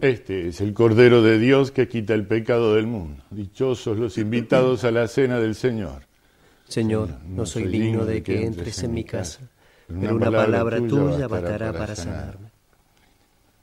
Este es el Cordero de Dios que quita el pecado del mundo. Dichosos los invitados a la cena del Señor. Señor, no soy digno de que entres en mi casa, pero una palabra tuya bastará para sanarme.